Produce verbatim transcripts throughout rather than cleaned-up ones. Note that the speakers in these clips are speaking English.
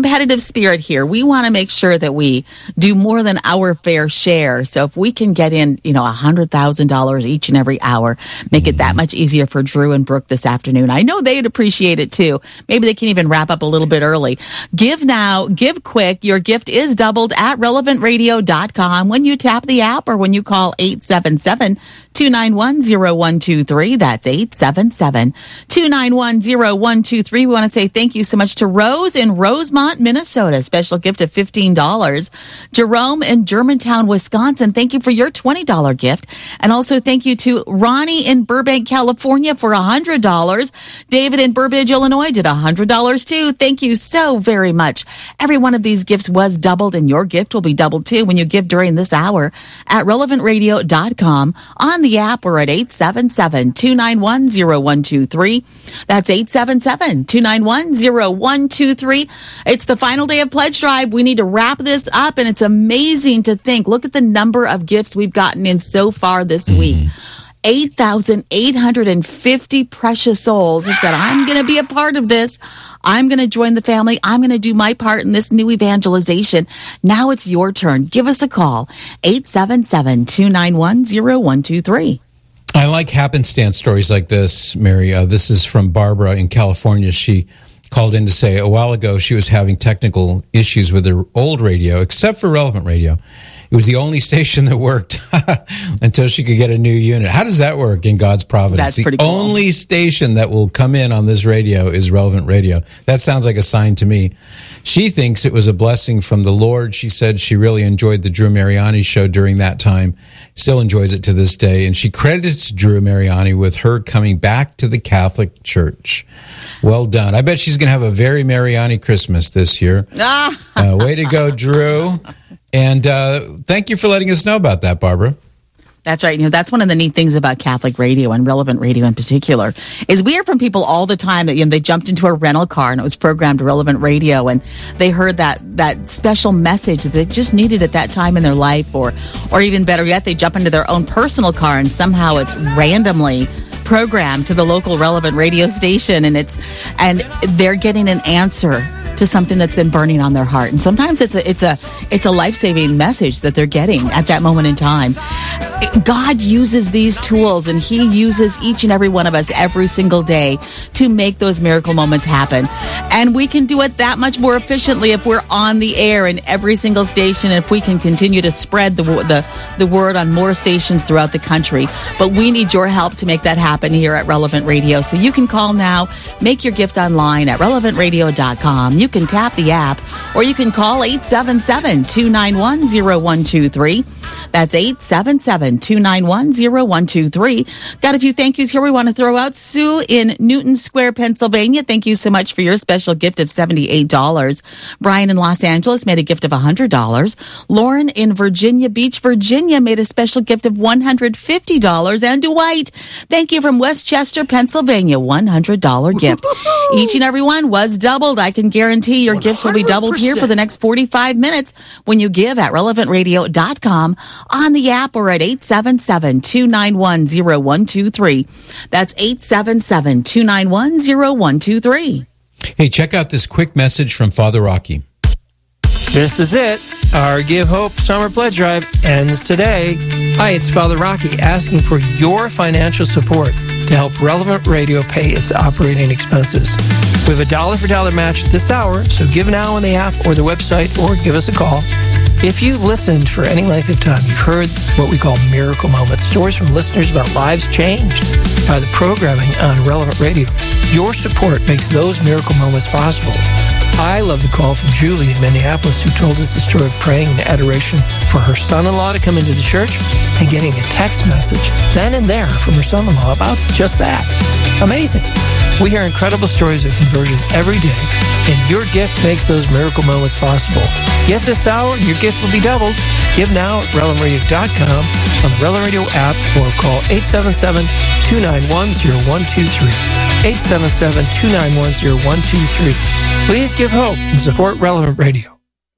competitive spirit here. We want to make sure that we do more than our fair share. So if we can get in, you know, one hundred thousand dollars each and every hour, make it that much easier for Drew and Brooke this afternoon. I know they'd appreciate it too. Maybe they can even wrap up a little bit early. Give now, give quick. Your gift is doubled at relevant radio dot com when you tap the app or when you call eight seven seven, two nine one, zero one two three. That's eight seven seven, two nine one, zero one two three. We want to say thank you so much to Rose in Rosemont, Minnesota. Special gift of fifteen dollars. Jerome in Germantown, Wisconsin. Thank you for your twenty dollars gift. And also thank you to Ronnie in Burbank, California for one hundred dollars. David in Burbage, Illinois did one hundred dollars too. Thank you so very much. Every one of these gifts was doubled, and your gift will be doubled too when you give during this hour at relevant radio dot com, on the app, or at eight seven seven, two nine one, zero one two three. That's eight seven seven, two nine one, zero one two three. It's the final day of Pledge Drive. We need to wrap this up, and it's amazing to think. Look at the number of gifts we've gotten in so far this mm-hmm. week. eight thousand eight hundred fifty precious souls have said, I'm going to be a part of this. I'm going to join the family. I'm going to do my part in this new evangelization. Now it's your turn. Give us a call. eight seven seven, two nine one, zero one two three. I like happenstance stories like this, Mary. Uh, this is from Barbara in California. She called in to say a while ago she was having technical issues with her old radio, except for Relevant Radio. It was the only station that worked until she could get a new unit. How does that work in God's providence? That's pretty the cool. only station that will come in on this radio is Relevant Radio. That sounds like a sign to me. She thinks it was a blessing from the Lord. She said she really enjoyed the Drew Mariani show during that time, still enjoys it to this day, and she credits Drew Mariani with her coming back to the Catholic Church. Well done. I bet she's going to have a very Mariani Christmas this year. uh, way to go, Drew. And uh, thank you for letting us know about that, Barbara. That's right. You know, that's one of the neat things about Catholic radio and Relevant Radio in particular is we hear from people all the time that, you know, they jumped into a rental car and it was programmed to Relevant Radio and they heard that that special message that they just needed at that time in their life, or or even better yet, they jump into their own personal car and somehow it's randomly programmed to the local Relevant Radio station, and it's and they're getting an answer to something that's been burning on their heart. And sometimes it's a it's a it's a life-saving message that they're getting at that moment in time. God uses these tools, and he uses each and every one of us every single day to make those miracle moments happen. And we can do it that much more efficiently if we're on the air in every single station, if we can continue to spread the the, the word on more stations throughout the country. But we need your help to make that happen here at Relevant Radio. So you can call now, make your gift online at relevant radio dot com. You can tap the app, or you can call eight seven seven, two nine one, zero one two three. That's eight seven seven, two nine one, zero one two three. Got a few thank yous here we want to throw out. Sue in Newton Square, Pennsylvania. Thank you so much for your special gift of seventy-eight dollars. Brian in Los Angeles made a gift of one hundred dollars. Lauren in Virginia Beach, Virginia made a special gift of one hundred fifty dollars. And Dwight, thank you from Westchester, Pennsylvania, one hundred dollars gift. Each and every one was doubled. I can guarantee your gifts will be doubled here for the next forty-five minutes when you give at relevant radio dot com, on the app, or at eight seven seven, two nine one, zero one two three. That's eight seven seven, two nine one, zero one two three. Hey, check out this quick message from Father Rocky. This is it. Our Give Hope Summer Pledge Drive ends today. Hi, it's Father Rocky asking for your financial support to help Relevant Radio pay its operating expenses. We have a dollar for dollar match this hour, so give now on the app or the website, or give us a call. If you've listened for any length of time, you've heard what we call miracle moments, stories from listeners about lives changed by the programming on Relevant Radio. Your support makes those miracle moments possible. I love the call from Julie in Minneapolis, who told us the story of praying in adoration for her son-in-law to come into the church and getting a text message then and there from her son-in-law about just that. Amazing. We hear incredible stories of conversion every day, and your gift makes those miracle moments possible. Give this hour, and your gift will be doubled. Give now at relevant radio dot com, on the Relevant Radio app, or call eight seven seven, two nine one, zero one two three. eight seven seven, two nine one, zero one two three. Please give hope and support Relevant Radio.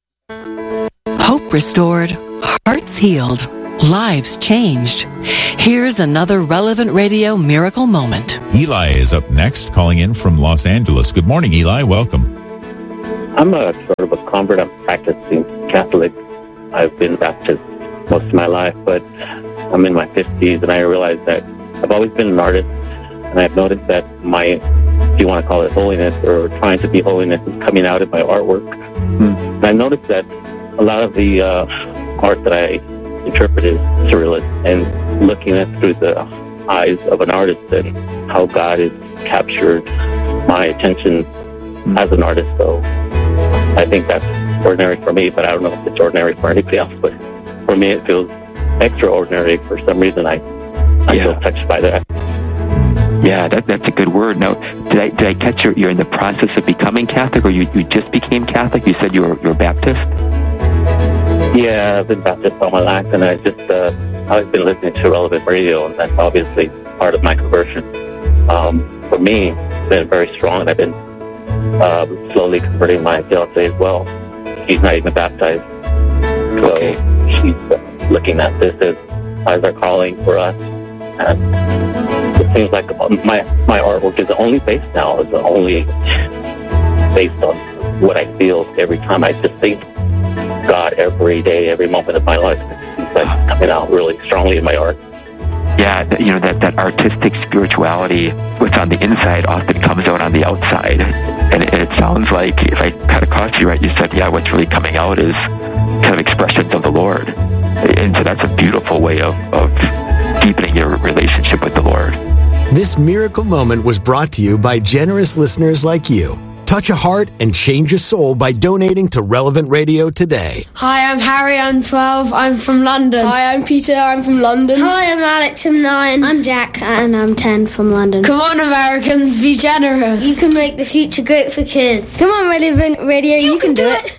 Hope restored, hearts healed, lives changed. Here's another Relevant Radio miracle moment. Eli is up next, calling in from Los Angeles. Good morning, Eli. Welcome. I'm a sort of a convert. I'm practicing Catholic. I've been Baptist most of my life, but I'm in my fifties, and I realize that I've always been an artist, and I've noticed that my, if you want to call it holiness or trying to be holiness, is coming out in my artwork. Mm. And I noticed that a lot of the uh, art that I interpret is surrealist, and looking at it through the eyes of an artist and how God has captured my attention mm. as an artist. So I think that's ordinary for me, but I don't know if it's ordinary for anybody else. But for me, it feels extraordinary. For some reason, I, I yeah. feel touched by that. Yeah, that, that's a good word. Now, did I did I catch you? You're in the process of becoming Catholic, or you, you just became Catholic? You said you were you were Baptist. Yeah, I've been Baptist all my life, and I just uh, I've been listening to Relevant Radio, and that's obviously part of my conversion. Um, for me, it's been very strong, and I've been uh, slowly converting my fiance as well. She's not even baptized, so okay. she's uh, looking at this as as our calling for us. And it seems like my my artwork is only based now is only based on what I feel every time I just think God every day, every moment of my life. It's like coming out really strongly in my art. Yeah, you know, that, that artistic spirituality, what's on the inside often comes out on the outside. And it, it sounds like, if I kind of caught you right, you said, yeah, what's really coming out is kind of expressions of the Lord. And so that's a beautiful way of, of deepening your relationship with the Lord. This miracle moment was brought to you by generous listeners like you. Touch a heart and change a soul by donating to Relevant Radio today. Hi, I'm Harry, I'm twelve, I'm from London. Hi, I'm Peter, I'm from London. Hi, I'm Alex, I'm nine. I'm Jack, and I'm ten, from London. Come on, Americans, be generous. You can make the future great for kids. Come on, Relevant Radio, you, you can, can do it. it.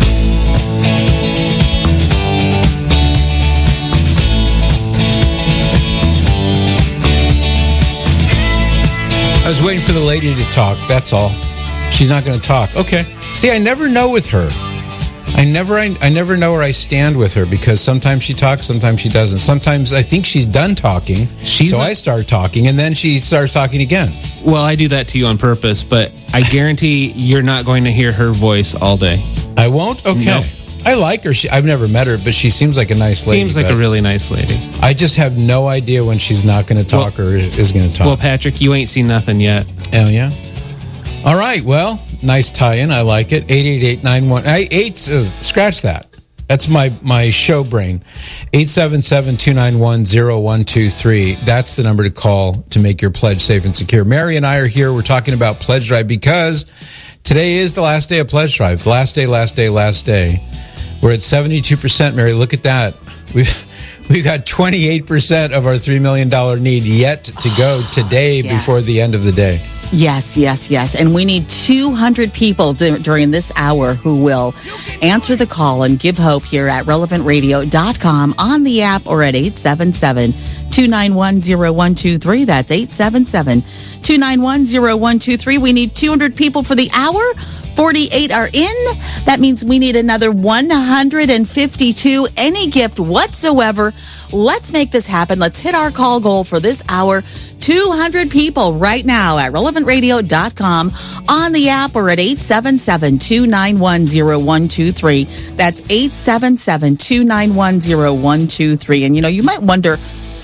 I was waiting for the lady to talk, that's all. She's not going to talk. Okay. See, I never know with her. I never I, I never know where I stand with her, because sometimes she talks, sometimes she doesn't. Sometimes I think she's done talking, she's so not- I start talking, and then she starts talking again. Well, I do that to you on purpose, but I guarantee you're not going to hear her voice all day. I won't? Okay. Nope. I like her. She, I've never met her, but she seems like a nice lady. Seems like a really nice lady. I just have no idea when she's not going to talk well, or is going to talk. Well, Patrick, you ain't seen nothing yet. Oh, yeah? All right, well, nice tie-in. I like it. eight eight eight nine one eight uh, scratch that. That's my, my show brain. eight seven seven, two nine one, zero one two three. That's the number to call to make your pledge safe and secure. Mary and I are here. We're talking about Pledge Drive because today is the last day of Pledge Drive. Last day, last day, last day. We're at seventy-two percent, Mary. Look at that. We've We've got twenty-eight percent of our three million dollars need yet to go today yes. before the end of the day. Yes, yes, yes. And we need two hundred people d- during this hour who will answer the call and give hope here at relevant radio dot com, on the app, or at eight seven seven, two nine one, zero one two three. That's eight seven seven, two nine one, zero one two three. We need two hundred people for the hour. forty-eight are in. That means we need another one hundred fifty-two. Any gift whatsoever. Let's make this happen. Let's hit our call goal for this hour. two hundred people right now at relevant radio dot com, on the app, or at eight seven seven, two nine one, zero one two three. That's eight seven seven, two nine one, zero one two three. And, you know, you might wonder,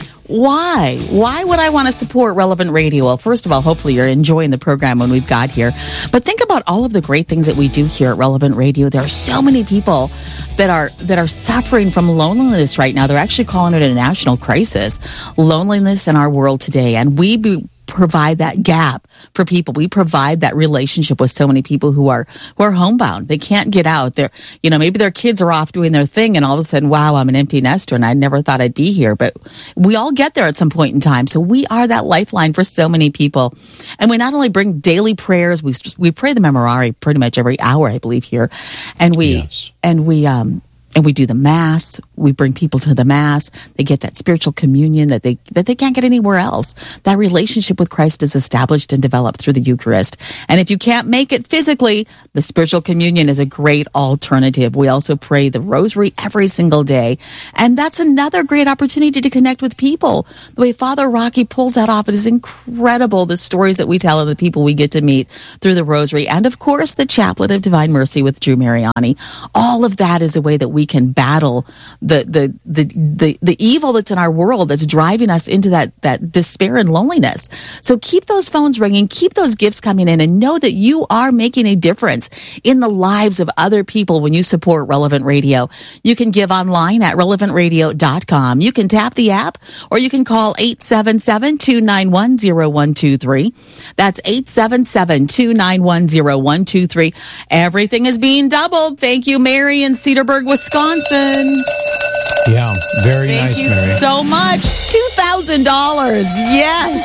why? Why would I want to support Relevant Radio? Well, first of all, hopefully you're enjoying the program when we've got here. But think about all of the great things that we do here at Relevant Radio. There are so many people that are that are suffering from loneliness right now. They're actually calling it a national crisis. Loneliness in our world today. And we be, provide that gap for people. We provide that relationship with so many people who are who are homebound. They can't get out. They're, you know, maybe their kids are off doing their thing, and all of a sudden, wow, I'm an empty nester, and I never thought I'd be here. But we all get there at some point in time. So we are that lifeline for so many people. And we not only bring daily prayers, we we pray the Memorare pretty much every hour, I believe, here, and we yes. and we um. And we do the Mass. We bring people to the Mass. They get that spiritual communion that they that they can't get anywhere else. That relationship with Christ is established and developed through the Eucharist. And if you can't make it physically, the spiritual communion is a great alternative. We also pray the Rosary every single day. And that's another great opportunity to connect with people. The way Father Rocky pulls that off, it is incredible, the stories that we tell and the people we get to meet through the Rosary. And, of course, the Chaplet of Divine Mercy with Drew Mariani. All of that is a way that we can battle the the the the, the evil that's in our world that's driving us into that that despair and loneliness. So keep those phones ringing, keep those gifts coming in, and know that you are making a difference in the lives of other people when you support Relevant Radio. You can give online at relevant radio dot com. You can tap the app, or you can call eight seven seven, two nine one, zero one two three. That's eight seven seven, two nine one, zero one two three. Everything is being doubled. Thank you, Mary in Cedarburg, Wisconsin. Yeah, very Thank nice, you Mary. so much. two thousand dollars. Yes.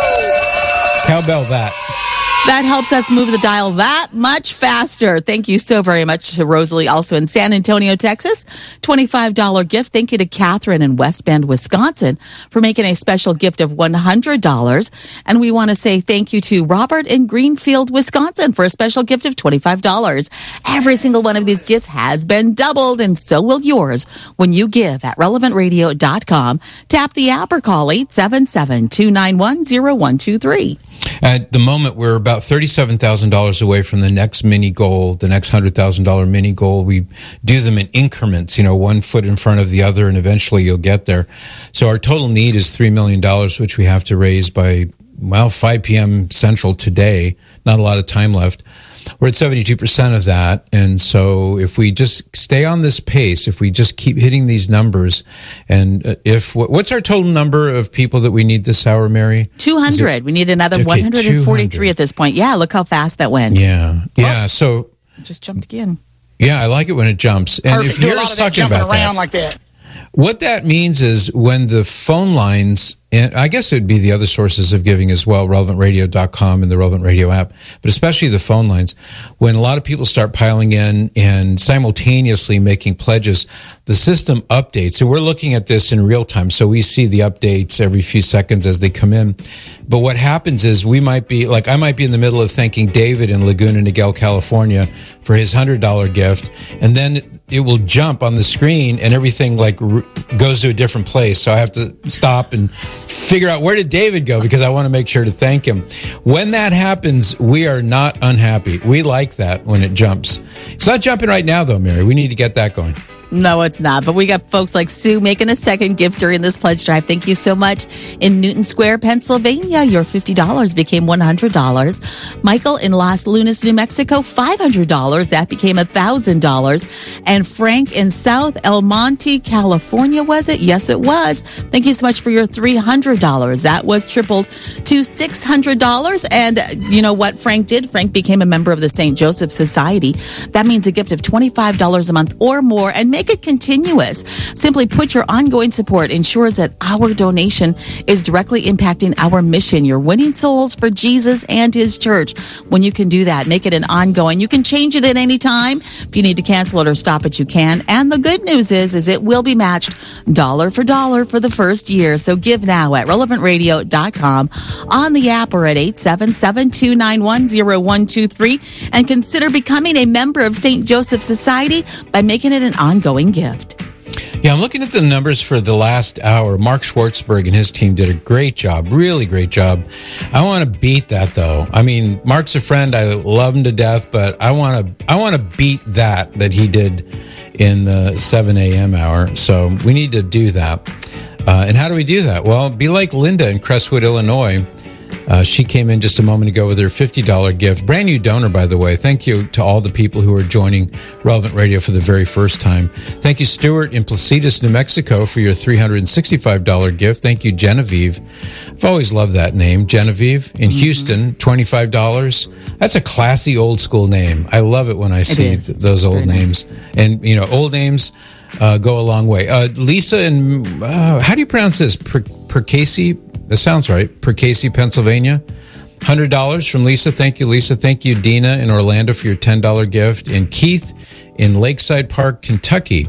Cowbell that. That helps us move the dial that much faster. Thank you so very much to Rosalie, also in San Antonio, Texas. twenty-five dollars gift. Thank you to Catherine in West Bend, Wisconsin, for making a special gift of one hundred dollars. And we want to say thank you to Robert in Greenfield, Wisconsin, for a special gift of twenty-five dollars. Every single one of these gifts has been doubled, and so will yours when you give at relevant radio dot com. Tap the app or call eight seven seven, two nine one, zero one two three. At the moment, we're about thirty-seven thousand dollars away from the next mini goal, the next one hundred thousand dollars mini goal. We do them in increments, you know, one foot in front of the other, and eventually you'll get there. So our total need is three million dollars, which we have to raise by, well, five p.m. Central today. Not a lot of time left. We're at seventy-two percent of that. And so if we just stay on this pace, if we just keep hitting these numbers, and if, what's our total number of people that we need this hour, Mary? two hundred. It, we need another okay, one hundred forty-three two hundred at this point. Yeah, look how fast that went. Yeah. Yeah. Oh, so. Just jumped again. Yeah, I like it when it jumps. And Perfect. if you're talking about around that, like that. What that means is when the phone lines, and I guess it would be the other sources of giving as well, relevant radio dot com and the Relevant Radio app, but especially the phone lines, when a lot of people start piling in and simultaneously making pledges, the system updates. And we're looking at this in real time, so we see the updates every few seconds as they come in. But what happens is we might be, like I might be in the middle of thanking David in Laguna Niguel, California for his one hundred dollars gift, and then it will jump on the screen and everything like r- goes to a different place. So I have to stop and figure out where did David go because I want to make sure to thank him. When that happens, we are not unhappy. We like that when it jumps. It's not jumping right now though, Mary. We need to get that going. No, it's not. But we got folks like Sue making a second gift during this pledge drive. Thank you so much. In Newton Square, Pennsylvania, your fifty dollars became one hundred dollars. Michael in Las Lunas, New Mexico, five hundred dollars. That became one thousand dollars. And Frank in South El Monte, California, was it? Yes, it was. Thank you so much for your three hundred dollars. That was tripled to six hundred dollars. And you know what Frank did? Frank became a member of the Saint Joseph Society. That means a gift of twenty-five dollars a month or more. And make it continuous. Simply put your ongoing support ensures that our donation is directly impacting our mission. You're winning souls for Jesus and his church. When you can do that, make it an ongoing. You can change it at any time. If you need to cancel it or stop it, you can. And the good news is, is it will be matched dollar for dollar for the first year. So give now at relevant radio dot com, on the app, or at eight seven seven, two nine one, zero one two three. And consider becoming a member of Saint Joseph Society by making it an ongoing gift. Yeah, I'm looking at the numbers for the last hour. Mark Schwartzberg and his team did a great job, really great job. I want to beat that, though. I mean, Mark's a friend. I love him to death, but I want to I want to beat that that he did in the seven a.m. hour. So we need to do that. Uh, and how do we do that? Well, be like Linda in Crestwood, Illinois. Uh, she came in just a moment ago with her fifty dollars gift. Brand new donor, by the way. Thank you to all the people who are joining Relevant Radio for the very first time. Thank you, Stuart in Placitas, New Mexico, for your three hundred sixty-five dollars gift. Thank you, Genevieve. I've always loved that name, Genevieve. In mm-hmm. Houston, twenty-five dollars. That's a classy old school name. I love it when I see th- those old very names. Nice. And, you know, old names uh, go a long way. Uh, Lisa in, uh, how do you pronounce this? Per- Percasey? That sounds right. Percasey, Pennsylvania. one hundred dollars from Lisa. Thank you, Lisa. Thank you, Dina in Orlando, for your ten dollars gift. And Keith in Lakeside Park, Kentucky.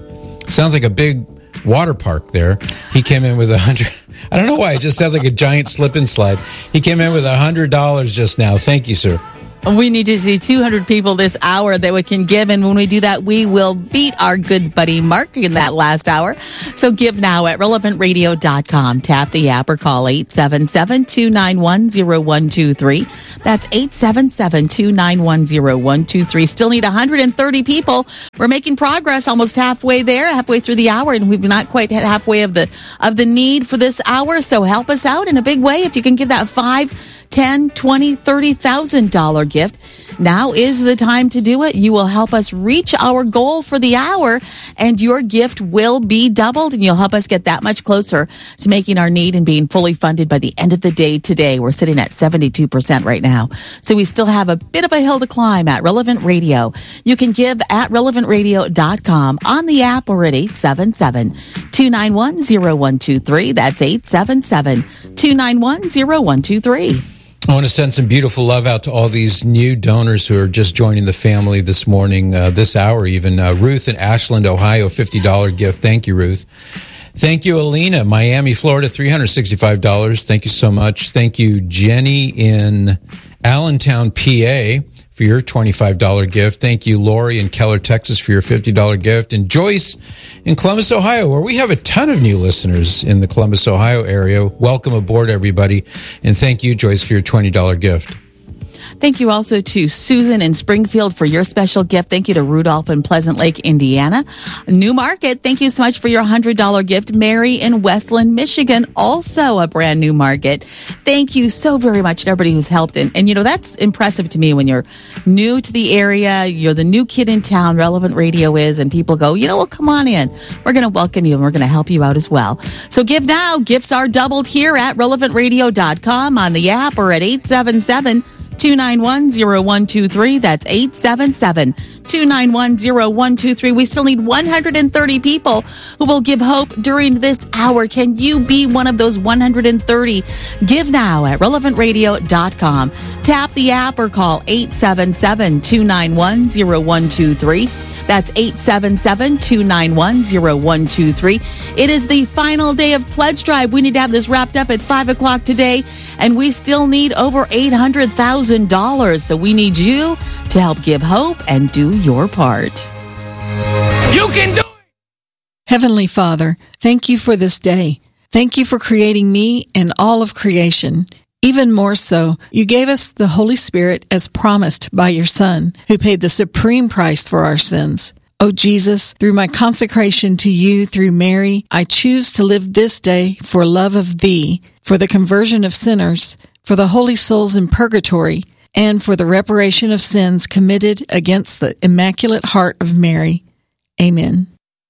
Sounds like a big water park there. He came in with a hundred. I don't know why. It just sounds like a giant slip and slide. He came in with a hundred dollars just now. Thank you, sir. We need to see two hundred people this hour that we can give. And when we do that, we will beat our good buddy Mark in that last hour. So give now at relevant radio dot com. Tap the app or call eight seven seven, two nine one, zero one two three. That's eight seven seven, two nine one, zero one two three. Still need one hundred thirty people. We're making progress, almost halfway there, halfway through the hour. And we've not quite hit halfway of the, of the need for this hour. So help us out in a big way. If you can give that five, ten, twenty, thirty thousand dollar gift. Now is the time to do it. You will help us reach our goal for the hour, and your gift will be doubled, and you'll help us get that much closer to making our need and being fully funded by the end of the day today. We're sitting at seventy-two percent right now. So we still have a bit of a hill to climb at Relevant Radio. You can give at relevant radio dot com on the app or at eight seven seven, two nine one, zero one two three. That's eight seven seven, two nine one, zero one two three. I want to send some beautiful love out to all these new donors who are just joining the family this morning, uh, this hour even. Uh, Ruth in Ashland, Ohio, fifty dollars gift. Thank you, Ruth. Thank you, Alina, Miami, Florida, three hundred sixty-five dollars. Thank you so much. Thank you, Jenny in Allentown, P A, for your twenty-five dollars gift. Thank you, Lori in Keller, Texas, for your fifty dollars gift. And Joyce in Columbus, Ohio, where we have a ton of new listeners in the Columbus, Ohio area. Welcome aboard, everybody. And thank you, Joyce, for your twenty dollars gift. Thank you also to Susan in Springfield for your special gift. Thank you to Rudolph in Pleasant Lake, Indiana. New Market, thank you so much for your one hundred dollars gift. Mary in Westland, Michigan, also a brand new market. Thank you so very much to everybody who's helped. And, and you know, that's impressive to me when you're new to the area, you're the new kid in town, Relevant Radio is, and people go, you know, well, come on in. We're going to welcome you and we're going to help you out as well. So give now. Gifts are doubled here at relevant radio dot com on the app or at eight seven seven, two nine one, zero one two three. That's eight seven seven, two nine one, zero one two three. We still need one hundred thirty people who will give hope during this hour. Can you be one of those one hundred thirty? Give now at relevant radio dot com. Tap the app or call eight seven seven, two nine one, zero one two three. That's eight seven seven, two nine one, zero one two three. It is the final day of Pledge Drive. We need to have this wrapped up at five o'clock today, and we still need over eight hundred thousand dollars. So we need you to help give hope and do your part. You can do it! Heavenly Father, thank you for this day. Thank you for creating me and all of creation. Even more so, you gave us the Holy Spirit as promised by your Son, who paid the supreme price for our sins. Oh Jesus, through my consecration to you through Mary, I choose to live this day for love of thee, for the conversion of sinners, for the holy souls in purgatory, and for the reparation of sins committed against the Immaculate Heart of Mary. Amen.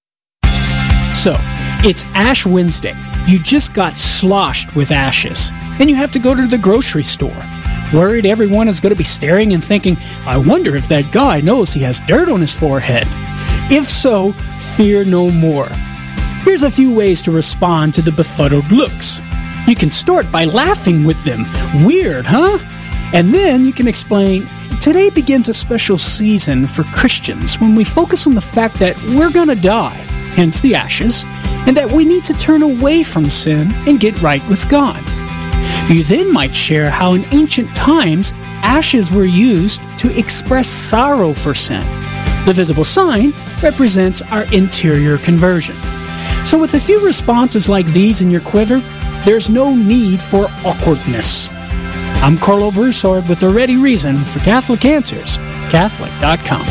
So, it's Ash Wednesday. You just got sloshed with ashes, and you have to go to the grocery store. Worried everyone is going to be staring and thinking, I wonder if that guy knows he has dirt on his forehead. If so, fear no more. Here's a few ways to respond to the befuddled looks. You can start by laughing with them. Weird, huh? And then you can explain, today begins a special season for Christians when we focus on the fact that we're going to die, hence the ashes, and that we need to turn away from sin and get right with God. You then might share how in ancient times, ashes were used to express sorrow for sin. The visible sign represents our interior conversion. So with a few responses like these in your quiver, there's no need for awkwardness. I'm Carlo Broussard with the ready reason for Catholic Answers, Catholic dot com.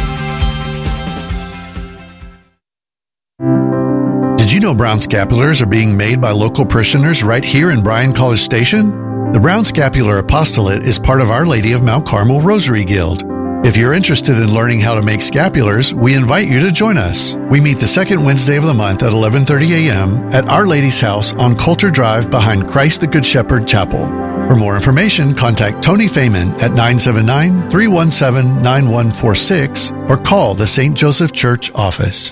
Did you know brown scapulars are being made by local parishioners right here in Bryan College Station? The Brown Scapular Apostolate is part of Our Lady of Mount Carmel Rosary Guild. If you're interested in learning how to make scapulars, we invite you to join us. We meet the second Wednesday of the month at eleven thirty a.m. at Our Lady's house on Coulter Drive behind Christ the Good Shepherd Chapel. For more information, contact Tony Feynman at nine seven nine, three one seven, nine one four six or call the Saint Joseph Church office.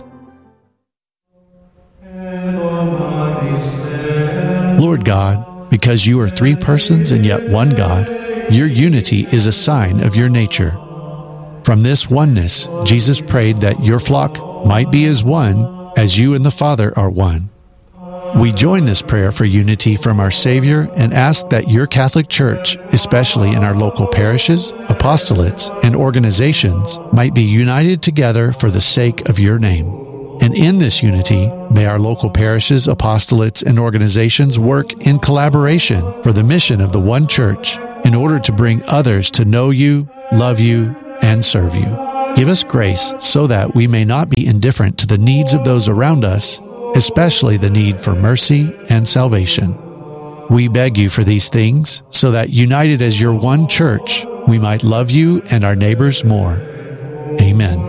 Lord God, because you are three persons and yet one God, your unity is a sign of your nature. From this oneness, Jesus prayed that your flock might be as one, as you and the Father are one. We join this prayer for unity from our Savior and ask that your Catholic Church, especially in our local parishes, apostolates, and organizations, might be united together for the sake of your name. And in this unity, may our local parishes, apostolates, and organizations work in collaboration for the mission of the one Church in order to bring others to know you, love you, and serve you. Give us grace so that we may not be indifferent to the needs of those around us, especially the need for mercy and salvation. We beg you for these things so that, united as your one Church, we might love you and our neighbors more. Amen.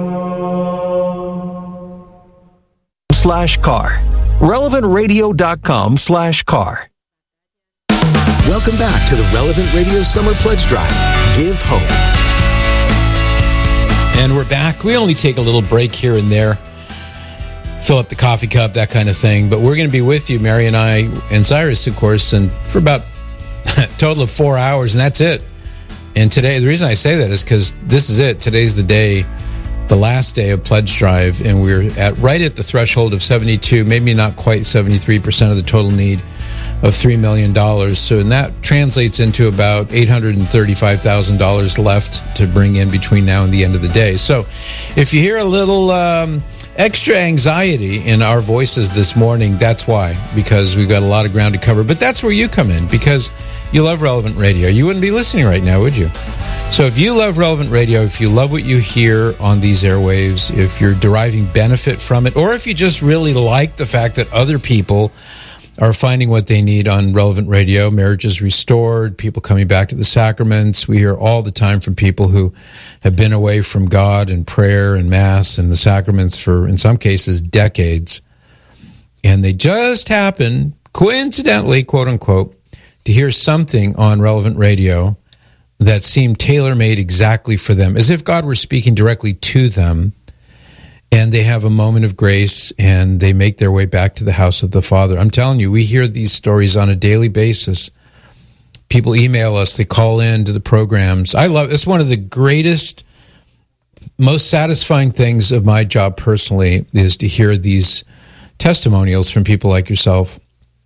Slash car. relevantradio.com slash car. Welcome back to the Relevant Radio Summer Pledge Drive. Give hope. And we're back. We only take a little break here and there. Fill up the coffee cup, that kind of thing. But we're going to be with you, Mary and I, and Cyrus, of course, and for about a total of four hours, and that's it. And today, the reason I say that is because this is it. Today's the day, the last day of Pledge Drive, and we're at right at the threshold of seventy-two, maybe not quite seventy-three percent of the total need of three million dollars. So, and that translates into about eight hundred thirty-five thousand dollars left to bring in between now and the end of the day. So, if you hear a little Um, extra anxiety in our voices this morning, that's why, because we've got a lot of ground to cover. But that's where you come in, because you love Relevant Radio. You wouldn't be listening right now, would you? So if you love Relevant Radio, if you love what you hear on these airwaves, if you're deriving benefit from it, or if you just really like the fact that other people are finding what they need on Relevant Radio, marriages restored, people coming back to the sacraments. We hear all the time from people who have been away from God and prayer and Mass and the sacraments for, in some cases, decades. And they just happen, coincidentally, quote unquote, to hear something on Relevant Radio that seemed tailor-made exactly for them, as if God were speaking directly to them. And they have a moment of grace, and they make their way back to the house of the Father. I'm telling you, we hear these stories on a daily basis. People email us, they call in to the programs. I love, it's one of the greatest, most satisfying things of my job personally, is to hear these testimonials from people like yourself.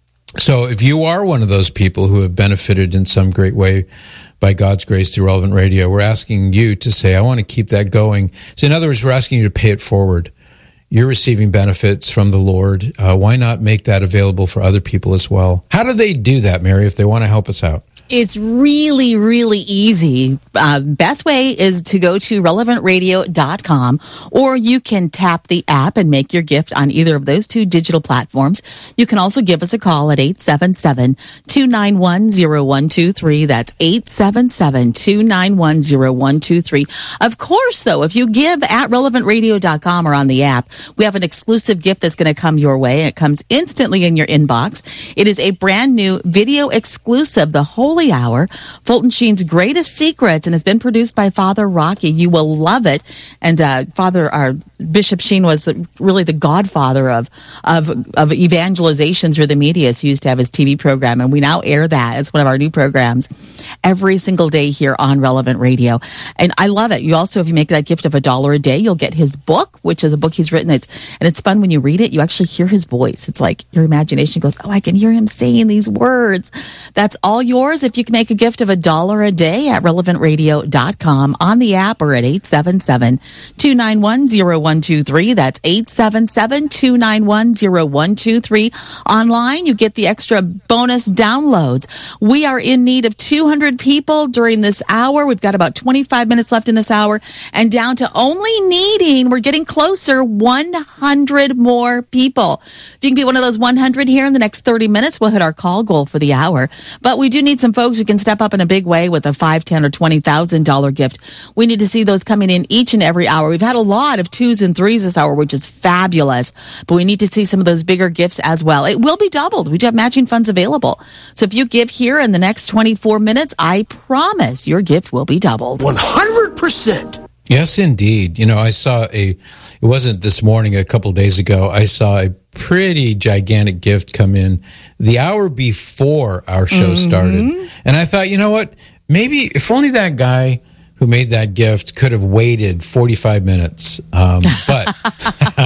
So if you are one of those people who have benefited in some great way by God's grace through Relevant Radio, we're asking you to say, I want to keep that going. So in other words, we're asking you to pay it forward. You're receiving benefits from the Lord. Uh, why not make that available for other people as well? How do they do that, Mary, if they want to help us out? It's really, really easy. Uh, best way is to go to relevant radio dot com, or you can tap the app and make your gift on either of those two digital platforms. You can also give us a call at eight seven seven, two nine one, zero one two three. That's eight seven seven, two nine one, zero one two three. Of course, though, if you give at relevant radio dot com or on the app, we have an exclusive gift that's going to come your way. It comes instantly in your inbox. It is a brand new video exclusive, The Holy Hour, Fulton Sheen's Greatest Secrets, and it's been produced by Father Rocky. You will love it. And uh, Father, our Bishop Sheen was really the godfather of of of evangelization through the media. He used to have his T V program, and we now air that. It's one of our new programs every single day here on Relevant Radio. And I love it. You also, if you make that gift of a dollar a day, you'll get his book, which is a book he's written. It, and it's fun when you read it. You actually hear his voice. It's like your imagination goes, oh, I can hear him saying these words. That's all yours if you can make a gift of a dollar a day at relevant radio dot com, on the app, or at eight seven seven, two nine one, zero one two three. That's eight seven seven, two nine one, zero one two three. Online, you get the extra bonus downloads. We are in need of two hundred people during this hour. We've got about twenty-five minutes left in this hour, and down to only needing, we're getting closer, one hundred more people. If you can be one of those one hundred here in the next thirty minutes, we'll hit our call goal for the hour. But we do need some folks who can step up in a big way with a five, ten, or twenty thousand dollar gift. We need to see those coming in each and every hour. We've had a lot of twos and threes this hour, which is fabulous. But we need to see some of those bigger gifts as well. It will be doubled. We do have matching funds available. So if you give here in the next twenty-four minutes, I promise your gift will be doubled. one hundred percent. Yes, indeed. You know, I saw a, it wasn't this morning, a couple of days ago, I saw a pretty gigantic gift come in the hour before our show mm-hmm. started. And I thought, you know what, maybe if only that guy who made that gift could have waited forty-five minutes. Um, but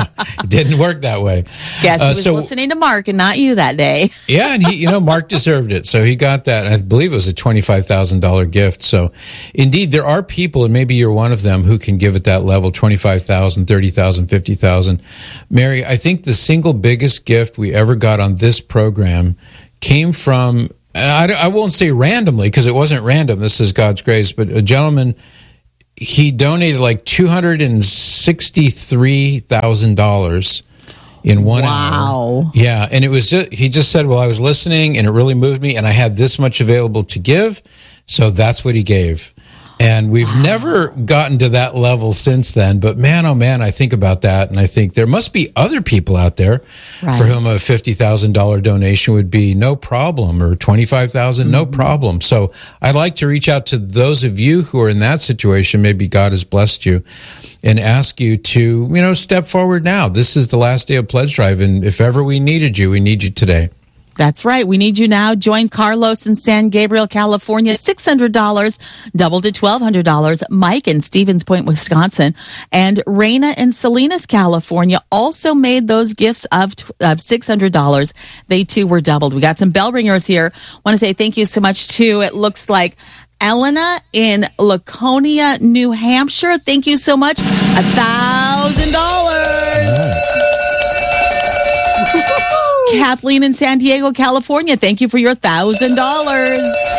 didn't work that way. Yes, he Uh, was so- listening to Mark and not you that day. Yeah, and he, you know, Mark deserved it. So he got that. I believe it was a twenty-five thousand dollars gift. So indeed, there are people, and maybe you're one of them, who can give at that level twenty-five thousand dollars, thirty thousand dollars, fifty thousand dollars. Mary, I think the single biggest gift we ever got on this program came from, I, I won't say randomly because it wasn't random. This is God's grace, but a gentleman, he donated like two hundred sixty-three thousand dollars in one Wow. hour. Yeah, and it was just, he just said, well, I was listening and it really moved me and I had this much available to give, so that's what he gave. And we've wow. never gotten to that level since then. But man, oh man, I think about that. And I think there must be other people out there right. for whom a fifty thousand dollars donation would be no problem, or twenty-five thousand dollars, mm-hmm. no problem. So I'd like to reach out to those of you who are in that situation. Maybe God has blessed you, and ask you to, you know, step forward now. This is the last day of Pledge Drive. And if ever we needed you, we need you today. That's right. We need you now. Join Carlos in San Gabriel, California, six hundred dollars, double to twelve hundred dollars. Mike in Stevens Point, Wisconsin, and Raina in Salinas, California also made those gifts of, of six hundred dollars. They too were doubled. We got some bell ringers here. Want to say thank you so much to, it looks like, Elena in Laconia, New Hampshire. Thank you so much. A thousand dollars. Kathleen in San Diego, California. Thank you for your thousand dollars.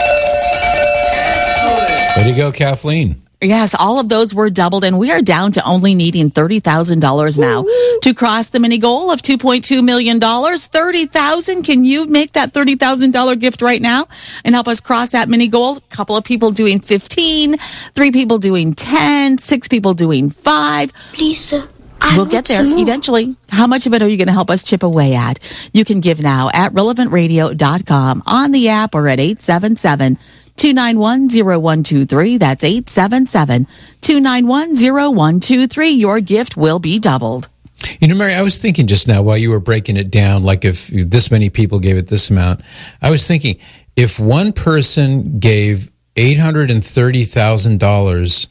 Way to go, Kathleen. Yes, all of those were doubled, and we are down to only needing thirty thousand dollars now Woo-hoo. to cross the mini goal of two point two million dollars. thirty thousand dollars. Can you make that thirty thousand dollars gift right now and help us cross that mini goal? A couple of people doing fifteen, three people doing ten, six people doing five. Please, sir. I We'll get there eventually. How much of it are you going to help us chip away at? You can give now at relevant radio dot com, on the app, or at eight seven seven, two nine one, zero one two three. That's eight seven seven, two nine one, zero one two three. Your gift will be doubled. You know, Mary, I was thinking just now while you were breaking it down, like if this many people gave it this amount, I was thinking if one person gave eight hundred thirty thousand dollars,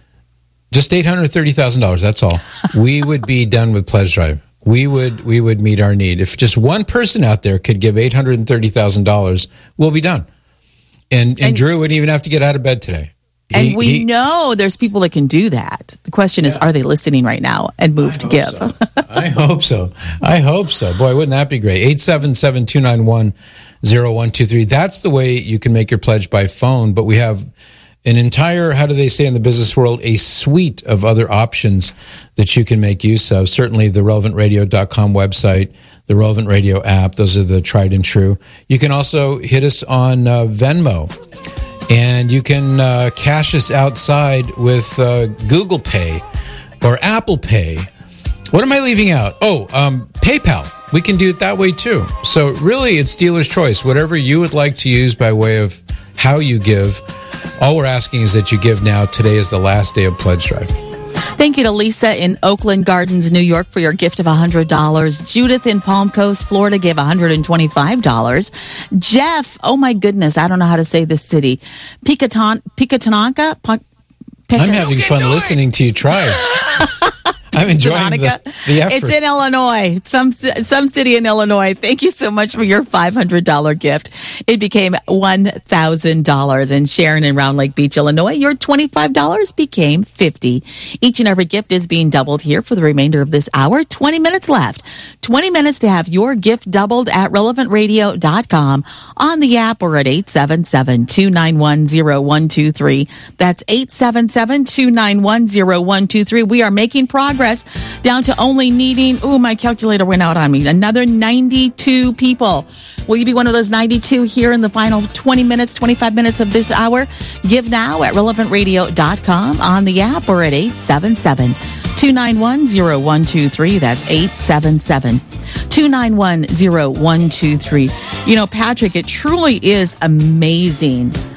just eight hundred thirty thousand dollars, that's all, we would be done with Pledge Drive. We would we would meet our need. If just one person out there could give eight hundred thirty thousand dollars, we'll be done. And, and, and Drew wouldn't even have to get out of bed today. And he, we he, know there's people that can do that. The question is, yeah. are they listening right now and move I to give? So. I hope so. I hope so. Boy, wouldn't that be great? eight seven seven, two nine one, zero one two three. That's the way you can make your pledge by phone. But we have an entire, how do they say in the business world, a suite of other options that you can make use of. Certainly the relevant radio dot com website, the Relevant Radio app. Those are the tried and true. You can also hit us on uh, Venmo. And you can uh, cash us outside with uh, Google Pay or Apple Pay. What am I leaving out? Oh, um, PayPal. We can do it that way too. So really, it's dealer's choice. Whatever you would like to use by way of how you give, all we're asking is that you give now. Today is the last day of Pledge Drive. Thank you to Lisa in Oakland Gardens, New York, for your gift of one hundred dollars. Judith in Palm Coast, Florida, gave one hundred twenty-five dollars. Jeff, oh my goodness, I don't know how to say this city. Picaton, Picatonanka? Pic- I'm having fun listening to you try. I'm enjoying the, the effort. It's in Illinois, some some city in Illinois. Thank you so much for your five hundred dollars gift. It became one thousand dollars. And Sharon in Round Lake Beach, Illinois, your twenty-five dollars became fifty dollars. Each and every gift is being doubled here for the remainder of this hour. twenty minutes left. twenty minutes to have your gift doubled at relevant radio dot com, on the app, or at eight seven seven, two nine one, zero one two three. That's eight seven seven, two nine one, zero one two three. We are making progress. Down to only needing, oh, my calculator went out on me, another ninety-two people. Will you be one of those ninety-two here in the final twenty minutes, twenty-five minutes of this hour? Give now at relevant radio dot com, on the app, or at eight seven seven, two nine one, zero one two three. That's eight seven seven, two nine one, zero one two three. You know, Patrick, it truly is amazing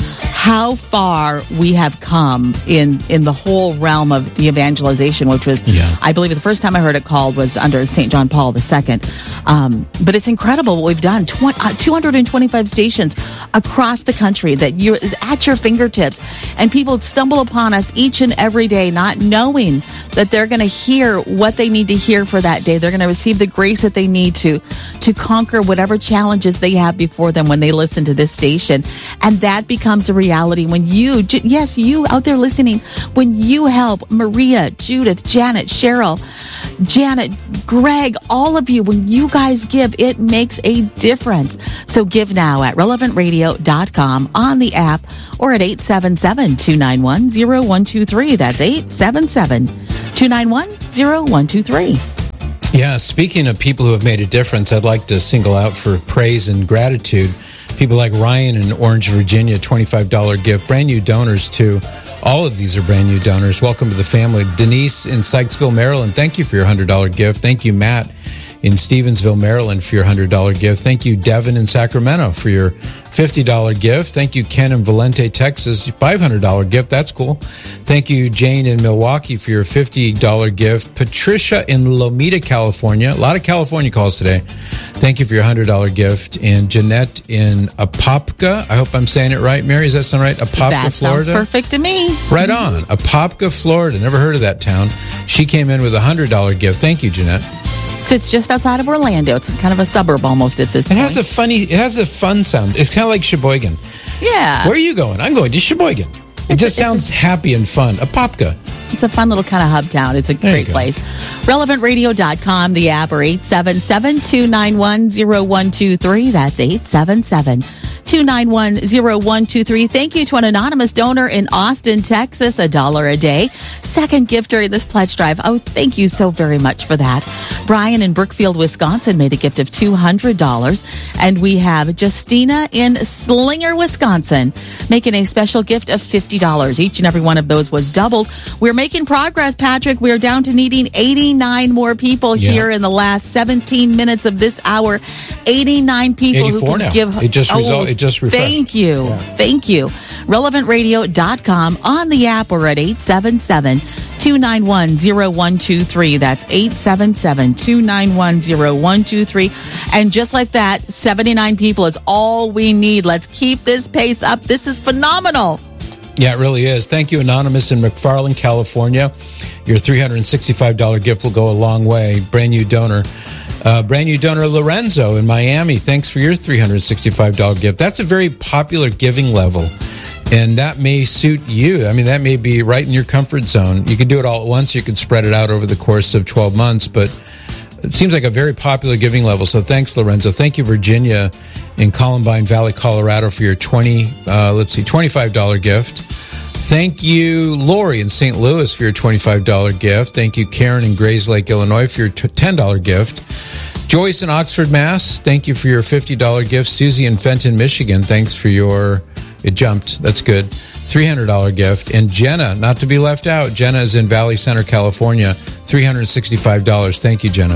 how far we have come in in the whole realm of the evangelization, which was, Yeah. I believe, the first time I heard it called was under Saint John Paul the Second. Um, but it's incredible what we've done. Tw- uh, two hundred twenty-five stations across the country that you is at your fingertips, and people stumble upon us each and every day, not knowing that they're going to hear what they need to hear for that day. They're going to receive the grace that they need to to conquer whatever challenges they have before them when they listen to this station. And that becomes a reality when you, j- yes, you out there listening, when you help Maria, Judith, Janet, Cheryl, Janet, Greg, all of you, when you guys give, it makes a difference. So give now at relevant radio dot com, on the app, or at eight seven seven, two nine one, zero one two three. That's eight seven seven, two nine one, zero one two three. Yeah, speaking of people who have made a difference, I'd like to single out for praise and gratitude people like Ryan in Orange, Virginia, twenty-five dollars gift. Brand new donors, too. All of these are brand new donors. Welcome to the family. Denise in Sykesville, Maryland, thank you for your one hundred dollars gift. Thank you, Matt in Stevensville, Maryland, for your one hundred dollars gift. Thank you, Devin in Sacramento, for your fifty dollars gift. Thank you, Ken in Valente, Texas, five hundred dollars gift. That's cool. Thank you, Jane in Milwaukee, for your fifty dollars gift. Patricia in Lomita, California. A lot of California calls today. Thank you for your one hundred dollars gift. And Jeanette in Apopka. I hope I'm saying it right, Mary. Does that sound right? Apopka, that Florida? Sounds perfect to me. Right on. Apopka, Florida. Never heard of that town. She came in with a one hundred dollars gift. Thank you, Jeanette. It's just outside of Orlando. It's kind of a suburb almost at this It point. has a funny, it has a fun sound. It's kind of like Sheboygan. Yeah. Where are you going? I'm going to Sheboygan. It just sounds happy and fun. Apopka. It's a fun little kind of hub town. It's a There you great go. place. relevant radio dot com, the app, or eight seven seven, two nine one, zero one two three. That's eight seven seven, two nine one, zero one two three. Thank you to an anonymous donor in Austin, Texas, a dollar a day. Second gift during this pledge drive. Oh, thank you so very much for that. Brian in Brookfield, Wisconsin made a gift of two hundred dollars. And we have Justina in Slinger, Wisconsin, making a special gift of fifty dollars. Each and every one of those was doubled. We're making progress, Patrick. We're down to needing eighty-nine more people Yeah. here in the last seventeen minutes of this hour. eighty-nine people who eighty-four can now. give. It just result- it just refreshed. Thank you. Yeah. Thank you. relevant radio dot com, on the app, or at eight seven seven, two nine one, zero one two three. That's eight seven seven, two nine one, zero one two three. And just like that, seventy-nine people is all we need. Let's keep this pace up. This is phenomenal. Yeah, it really is. Thank you, Anonymous in McFarland, California. Your three hundred sixty-five dollars gift will go a long way. Brand new donor. Uh, brand new donor Lorenzo in Miami. Thanks for your three hundred sixty-five dollars gift. That's a very popular giving level. And that may suit you. I mean, that may be right in your comfort zone. You can do it all at once. You can spread it out over the course of twelve months. But it seems like a very popular giving level. So thanks, Lorenzo. Thank you, Virginia in Columbine Valley, Colorado, for your twenty, uh, let's see, twenty-five dollars gift. Thank you, Lori in Saint Louis, for your twenty-five dollars gift. Thank you, Karen in Grays Lake, Illinois, for your ten dollars gift. Joyce in Oxford, Mass, thank you for your fifty dollars gift. Susie in Fenton, Michigan, thanks for your, it jumped, that's good, three hundred dollars gift. And Jenna, not to be left out, Jenna is in Valley Center, California, three hundred sixty-five dollars. Thank you, Jenna.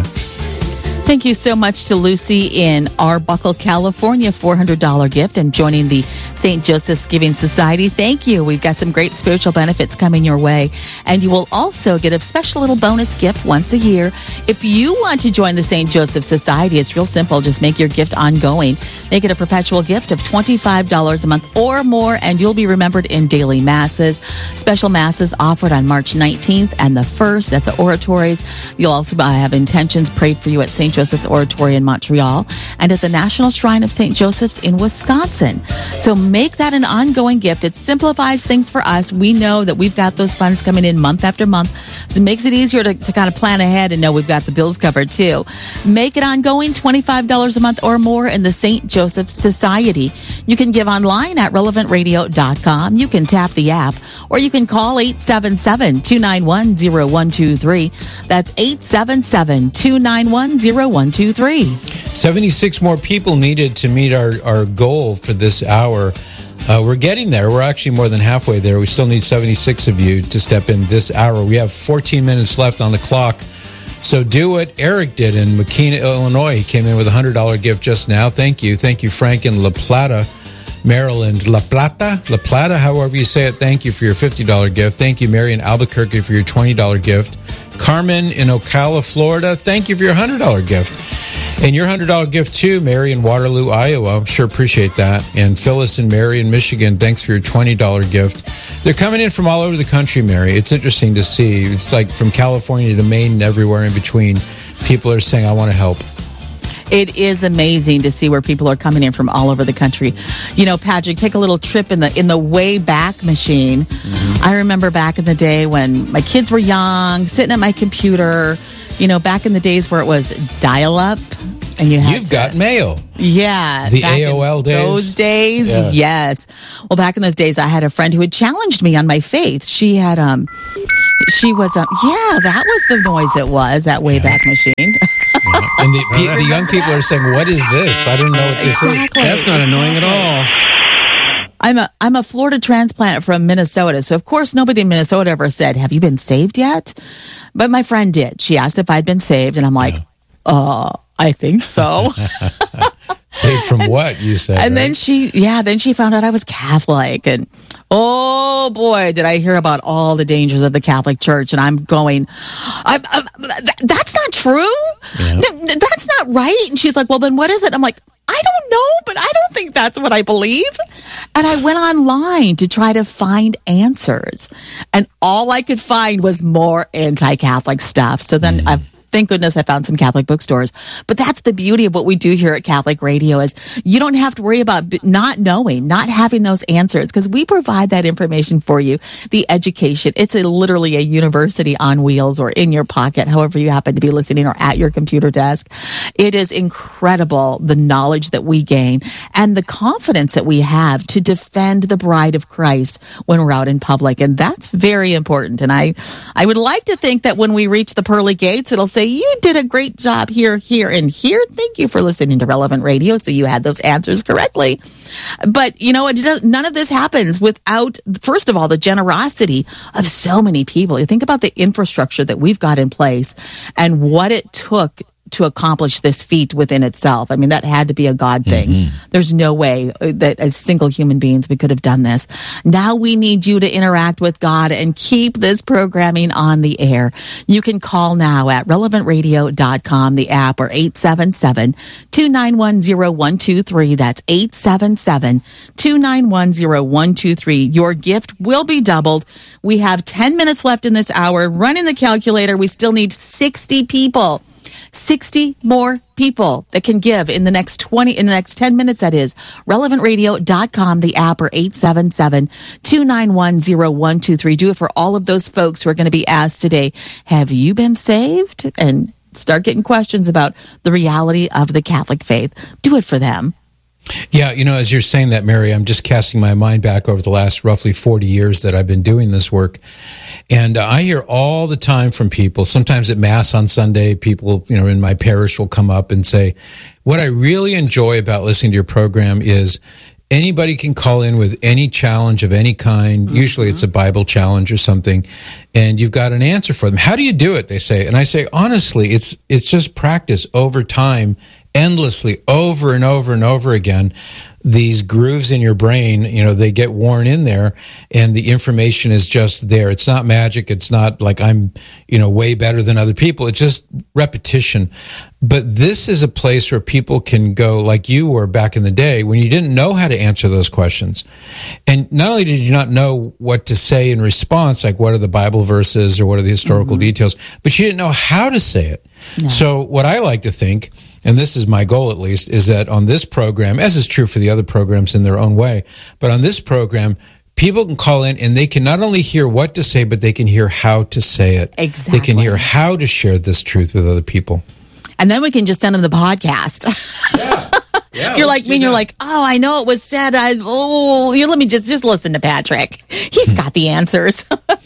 Thank you so much to Lucy in Arbuckle, California, four hundred dollars gift, and joining the Saint Joseph's Giving Society. Thank you. We've got some great spiritual benefits coming your way. And you will also get a special little bonus gift once a year. If you want to join the Saint Joseph Society, it's real simple. Just make your gift ongoing. Make it a perpetual gift of twenty-five dollars a month or more, and you'll be remembered in daily masses. Special masses offered on March nineteenth and the first at the oratories. You'll also uh, have intentions prayed for you at Saint Joseph's Oratory in Montreal and at the National Shrine of Saint Joseph's in Wisconsin. So make that an ongoing gift. It simplifies things for us. We know that we've got those funds coming in month after month. So it makes it easier to, to kind of plan ahead and know we've got the bills covered too. Make it ongoing, twenty-five dollars a month or more in the Saint Joseph Society. You can give online at relevant radio dot com. You can tap the app, or you can call eight seven seven, two nine one, zero one two three. That's eight seven seven, two nine one, zero one two three. seventy-six more people needed to meet our, our goal for this hour. Uh, we're getting there. We're actually more than halfway there. We still need seventy-six of you to step in this hour. We have fourteen minutes left on the clock. So do what Eric did in McKean, Illinois. He came in with a one hundred dollars gift just now. Thank you. Thank you, Frank in La Plata. Maryland. La Plata, La Plata, however you say it. Thank you for your fifty dollars gift. Thank you, Mary in Albuquerque, for your twenty dollars gift. Carmen in Ocala, Florida, thank you for your one hundred dollars gift. And your one hundred dollars gift, too, Mary in Waterloo, Iowa. Sure appreciate that. And Phyllis and Mary in Michigan, thanks for your twenty dollars gift. They're coming in from all over the country, Mary. It's interesting to see. It's like from California to Maine and everywhere in between. People are saying, I want to help. It is amazing to see where people are coming in from all over the country. You know, Patrick, take a little trip in the in the Wayback Machine. Mm-hmm. I remember back in the day when my kids were young, sitting at my computer, you know, back in the days where it was dial-up. And you had You've to, got mail. Yeah. The A O L days. Those days, yeah. Yes. Well, back in those days, I had a friend who had challenged me on my faith. She had, um, she was, um, yeah, that was the noise it was, that Wayback yeah. Machine. Yeah. And the, the, the young people are saying, what is this? I don't know what this exactly. is. That's not annoying at all. I'm a I'm a Florida transplant from Minnesota, so of course nobody in Minnesota ever said, have you been saved yet? But my friend did. She asked if I'd been saved, and I'm like, yeah. uh, I think so. Saved from and, what, you said, And right? then she, yeah, then she found out I was Catholic, and oh boy, did I hear about all the dangers of the Catholic Church, and I'm going, I'm, I'm, that's not true. Yeah. That's not right. And she's like, well, then what is it? I'm like, I don't know, but I don't think that's what I believe. And I went online to try to find answers, and all I could find was more anti-Catholic stuff. So then mm. I've Thank goodness I found some Catholic bookstores. But that's the beauty of what we do here at Catholic Radio is you don't have to worry about not knowing, not having those answers, because we provide that information for you, the education. It's a, literally a university on wheels or in your pocket, however you happen to be listening, or at your computer desk. It is incredible, the knowledge that we gain and the confidence that we have to defend the bride of Christ when we're out in public. And that's very important. And I, I would like to think that when we reach the pearly gates, it'll say, you did a great job here, here, and here. Thank you for listening to Relevant Radio. So you had those answers correctly. But, you know, it does, none of this happens without, first of all, the generosity of so many people. You think about the infrastructure that we've got in place and what it took to accomplish this feat within itself. I mean, that had to be a God thing. Mm-hmm. There's no way that as single human beings we could have done this. Now we need you to interact with God and keep this programming on the air. You can call now at relevant radio dot com, the app, or eight seven seven, two nine one, zero one two three. That's eight seven seven, two nine one, zero one two three. Your gift will be doubled. We have ten minutes left in this hour. Running the calculator, we still need sixty people. sixty more people that can give in the next twenty, in the next ten minutes, that is. relevant radio dot com, the app, or eight seven seven, two nine one, zero one two three. Do it for all of those folks who are going to be asked today, have you been saved? And start getting questions about the reality of the Catholic faith. Do it for them. Yeah, you know, as you're saying that, Mary, I'm just casting my mind back over the last roughly forty years that I've been doing this work. And uh, I hear all the time from people, sometimes at Mass on Sunday, people, you know, in my parish will come up and say, what I really enjoy about listening to your program is anybody can call in with any challenge of any kind. Mm-hmm. Usually it's a Bible challenge or something, and you've got an answer for them. How do you do it? They say. And I say, honestly, it's it's just practice over time, endlessly, over and over and over again. These grooves in your brain, you know, they get worn in there, and the information is just there. It's not magic. It's not like I'm, you know, way better than other people. It's just repetition. But this is a place where people can go like you were back in the day when you didn't know how to answer those questions. And not only did you not know what to say in response, like what are the Bible verses or what are the historical mm-hmm. details, but you didn't know how to say it. No. So what I like to think, and this is my goal at least, is that on this program, as is true for the other programs in their own way, but on this program, people can call in and they can not only hear what to say, but they can hear how to say it. Exactly. They can hear how to share this truth with other people. And then we can just send them the podcast. Yeah. Yeah, if you're like me and you're like, oh, I know it was said. I, oh, you let me just, just listen to Patrick. He's got the answers.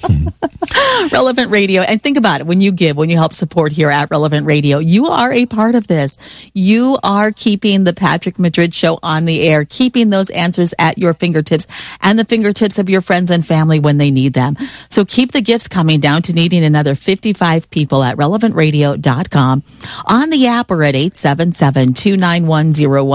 Relevant Radio. And think about it. When you give, when you help support here at Relevant Radio, you are a part of this. You are keeping the Patrick Madrid Show on the air, keeping those answers at your fingertips and the fingertips of your friends and family when they need them. So keep the gifts coming, down to needing another fifty-five people at relevant radio dot com, on the app, or at eight seven seven, two nine one, zero one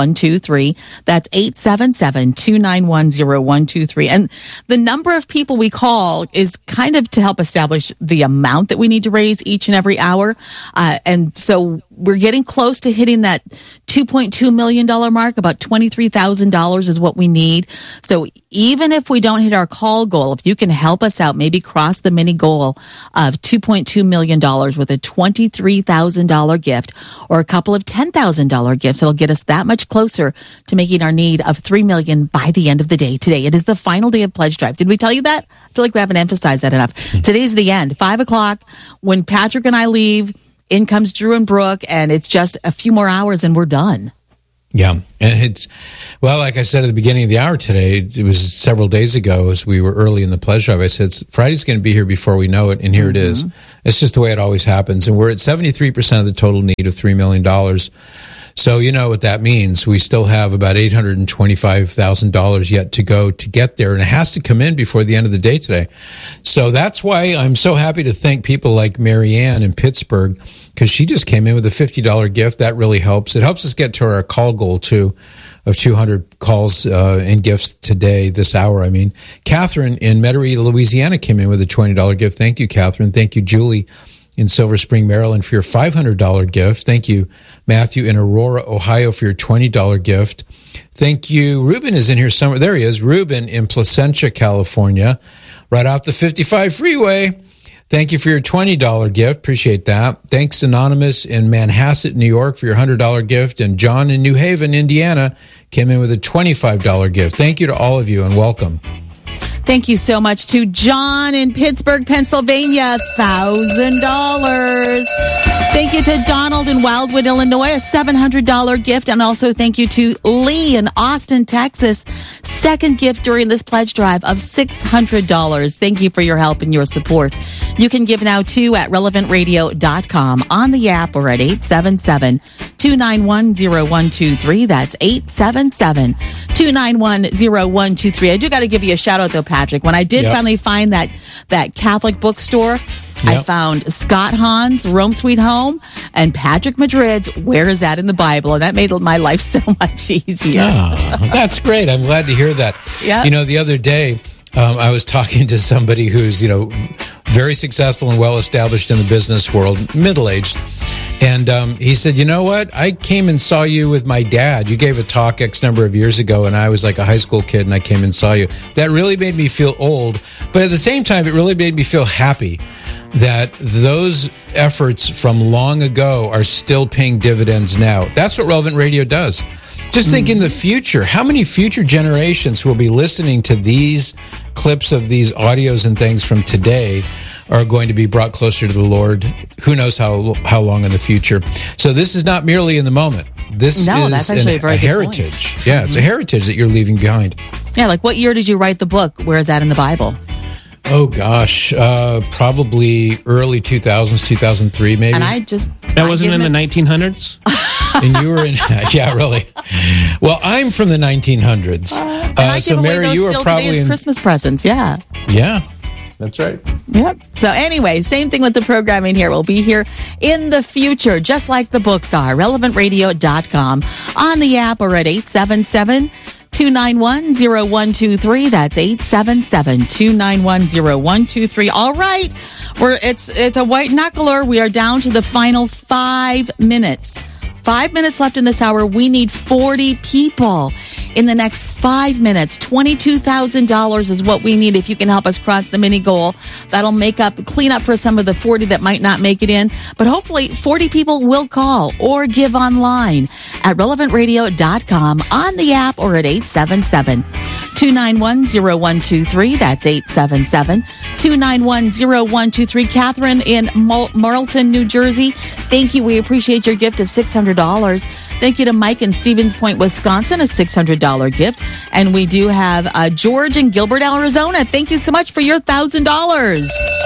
one two three. That's eight seven seven, two nine one, zero one two three. And the number of people we call is kind of to help establish the amount that we need to raise each and every hour. Uh, and so we're getting close to hitting that two point two million dollars mark. About twenty-three thousand dollars is what we need. So even if we don't hit our call goal, if you can help us out, maybe cross the mini goal of two point two million dollars with a twenty-three thousand dollars gift or a couple of ten thousand dollars gifts, it'll get us that much closer to making our need of three million dollars by the end of the day today. It is the final day of Pledge Drive. Did we tell you that? I feel like we haven't emphasized that enough. Mm-hmm. Today's the end. Five o'clock, when Patrick and I leave, in comes Drew and Brooke, and it's just a few more hours and we're done. Yeah. And it's, well, like I said at the beginning of the hour today, it was several days ago as we were early in the pledge drive. I said, Friday's going to be here before we know it. And here mm-hmm. it is. It's just the way it always happens. And we're at seventy-three percent of the total need of three million dollars. So you know what that means. We still have about eight hundred twenty-five thousand dollars yet to go to get there. And it has to come in before the end of the day today. So that's why I'm so happy to thank people like Marianne in Pittsburgh, because she just came in with a fifty dollars gift. That really helps. It helps us get to our call goal, too, of two hundred calls uh, and gifts today, this hour, I mean. Catherine in Metairie, Louisiana came in with a twenty dollars gift. Thank you, Catherine. Thank you, Julie in Silver Spring, Maryland, for your five hundred dollars gift. Thank you, Matthew in Aurora, Ohio, for your twenty dollars gift. Thank you. Ruben is in here somewhere. There he is. Ruben in Placentia, California, right off the fifty-five freeway. Thank you for your twenty dollars gift. Appreciate that. Thanks, Anonymous in Manhasset, New York, for your one hundred dollars gift. And John in New Haven, Indiana, came in with a twenty-five dollars gift. Thank you to all of you and welcome. Thank you so much to John in Pittsburgh, Pennsylvania, one thousand dollars. Thank you to Donald in Wildwood, Illinois, a seven hundred dollars gift. And also thank you to Lee in Austin, Texas, second gift during this pledge drive of six hundred dollars. Thank you for your help and your support. You can give now, too, at relevant radio dot com, on the app, or at eight seven seven, two nine one, zero one two three. That's eight seven seven, two nine one, zero one two three. I do got to give you a shout out, though, Patrick. When I did yep. finally find that, that Catholic bookstore, Yep. I found Scott Hahn's Rome Sweet Home and Patrick Madrid's Where Is That in the Bible? And that made my life so much easier. Oh, that's great. I'm glad to hear that. Yep. You know, the other day, um, I was talking to somebody who's, you know, very successful and well-established in the business world, middle-aged. And um, he said, you know what? I came and saw you with my dad. You gave a talk X number of years ago, and I was like a high school kid, and I came and saw you. That really made me feel old. But at the same time, it really made me feel happy that those efforts from long ago are still paying dividends now. That's what Relevant Radio does. Just think in the future, how many future generations will be listening to these clips of these audios and things from today are going to be brought closer to the Lord? Who knows how how long in the future? So this is not merely in the moment. This no, is that's actually an, a, very a good heritage. Point. Yeah, it's a heritage that you're leaving behind. Yeah, like what year did you write the book? Where Is That in the Bible? Oh, gosh. Uh, probably early two thousands, two thousand three, maybe. And I just... That wasn't in the nineteen hundreds? And you were in... Yeah, really. Well, I'm from the nineteen hundreds. Uh, and I so, give away Mary, those you were still probably today as in... Christmas presents, yeah. Yeah, that's right. Yep. So anyway, same thing with the programming here. We'll be here in the future, just like the books are. relevant radio dot com, on the app, or at eight seven seven, two nine one, zero one two three. That's eight seven seven, two nine one, zero one two three. All right. We're, it's, it's a white knuckler. We are down to the final five minutes. Five minutes left in this hour. We need forty people in the next five minutes. twenty-two thousand dollars is what we need if you can help us cross the mini goal. That'll make up, clean up for some of the forty that might not make it in. But hopefully forty people will call or give online at relevant radio dot com, on the app, or at eight seven seven, two nine one, zero one two three. That's eight seven seven, two nine one, zero one two three. Catherine in Marlton, New Jersey, thank you. We appreciate your gift of six hundred dollars. Thank you to Mike in Stevens Point, Wisconsin, a six hundred dollars gift. And we do have uh, George in Gilbert, Arizona. Thank you so much for your one thousand dollars.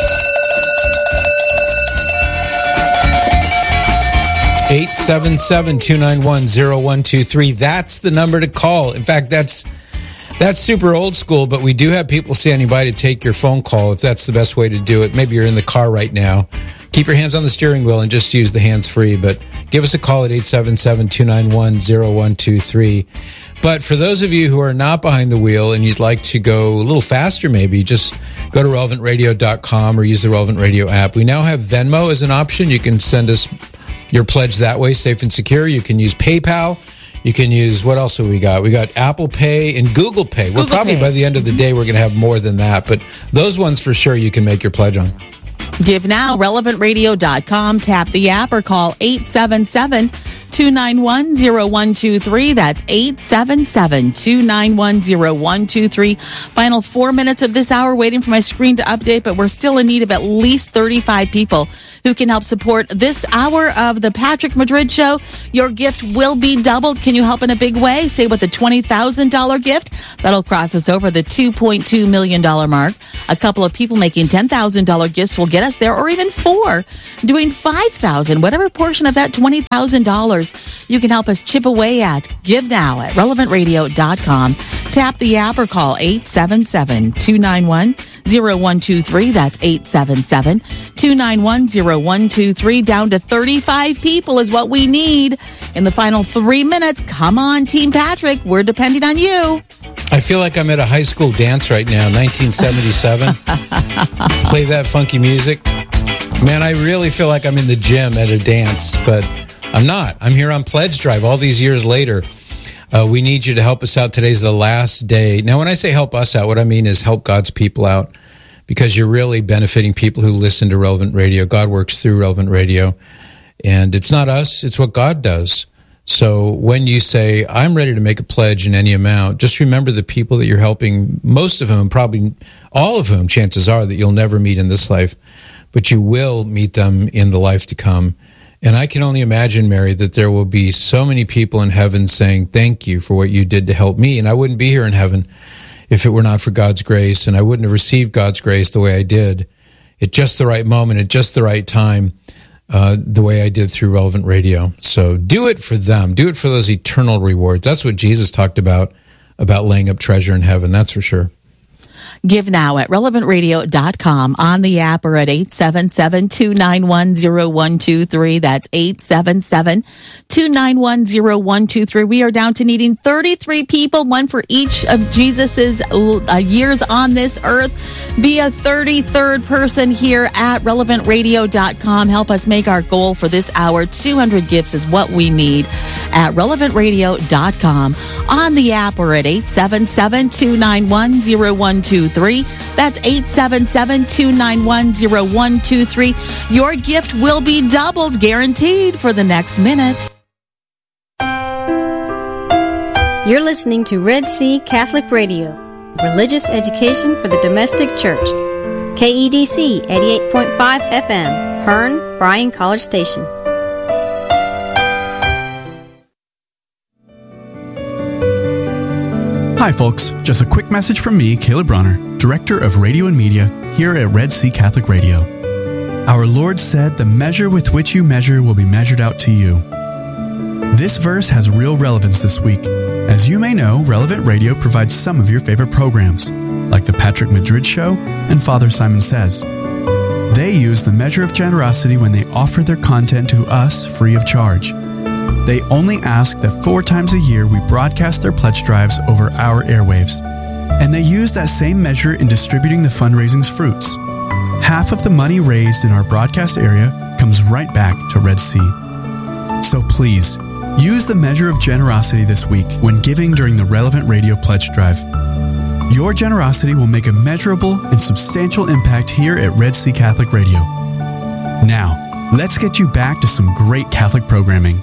eight seven seven, two nine one, zero one two three. That's the number to call. In fact, that's that's super old school, but we do have people standing by to take your phone call if that's the best way to do it. Maybe you're in the car right now. keep your hands on the steering wheel and just use the hands-free. But give us a call at eight seven seven, two nine one, zero one two three. But for those of you who are not behind the wheel and you'd like to go a little faster maybe, just go to relevant radio dot com or use the Relevant Radio app. We now have Venmo as an option. You can send us your pledge that way, safe and secure. You can use PayPal. You can use, what else have we got? We got Apple Pay and Google Pay. Google we're probably, Pay. By the end of the day, we're going to have more than that. But those ones for sure you can make your pledge on. Give now, relevant radio dot com. Tap the app or call eight seven seven, two nine one, zero one two three. That's eight seven seven, two nine one, zero one two three. Final four minutes of this hour waiting for my screen to update, but we're still in need of at least thirty-five people who can help support this hour of the Patrick Madrid Show. Your gift will be doubled. Can you help in a big way? Say with a twenty thousand dollars gift. That'll cross us over the two point two million dollars mark. A couple of people making ten thousand dollars gifts will get us there, or even four doing five thousand dollars. Whatever portion of that twenty thousand dollars you can help us chip away at. Give now at relevant radio dot com. Tap the app or call eight seven seven, two nine one, zero one two three. That's eight seven seven, two nine one, zero one two three. Down to thirty-five people is what we need in the final three minutes. Come on, Team Patrick. We're depending on you. I feel like I'm at a high school dance right now, nineteen seventy-seven. Play that funky music. Man, I really feel like I'm in the gym at a dance, but I'm not. I'm here on Pledge Drive all these years later. Uh, we need you to help us out. Today's the last day. Now, when I say help us out, what I mean is help God's people out, because you're really benefiting people who listen to Relevant Radio. God works through Relevant Radio, and it's not us. It's what God does. So when you say, I'm ready to make a pledge in any amount, just remember the people that you're helping, most of whom, probably all of whom, chances are that you'll never meet in this life, but you will meet them in the life to come. And I can only imagine, Mary, that there will be so many people in heaven saying, thank you for what you did to help me. And I wouldn't be here in heaven if it were not for God's grace, and I wouldn't have received God's grace the way I did at just the right moment, at just the right time. Uh, the way I did through Relevant Radio. So do it for them. Do it for those eternal rewards. That's what Jesus talked about, about laying up treasure in heaven. That's for sure. Give now at relevant radio dot com, on the app, or at eight seven seven, two nine one, zero one two three. That's eight seven seven, two nine one, zero one two three. We are down to needing thirty-three people, one for each of Jesus's uh, years on this earth. Be a thirty-third person here at relevant radio dot com. Help us make our goal for this hour. two hundred gifts is what we need at relevant radio dot com, on the app, or at eight seven seven, two nine one, zero one two three. That's eight seven seven, two nine one, zero one two three. Your gift will be doubled, guaranteed, for the next minute. You're listening to Red Sea Catholic Radio, religious education for the domestic church. K E D C eighty-eight point five F M, Hearn, Bryan College Station. Hi folks, just a quick message from me, Caleb Bronner, Director of Radio and Media here at Red Sea Catholic Radio. Our Lord said, the measure with which you measure will be measured out to you. This verse has real relevance this week. As you may know, Relevant Radio provides some of your favorite programs, like The Patrick Madrid Show and Father Simon Says. They use the measure of generosity when they offer their content to us free of charge. They only ask that four times a year we broadcast their pledge drives over our airwaves. And they use that same measure in distributing the fundraising's fruits. Half of the money raised in our broadcast area comes right back to Red Sea. So please, use the measure of generosity this week when giving during the Relevant Radio Pledge Drive. Your generosity will make a measurable and substantial impact here at Red Sea Catholic Radio. Now, let's get you back to some great Catholic programming.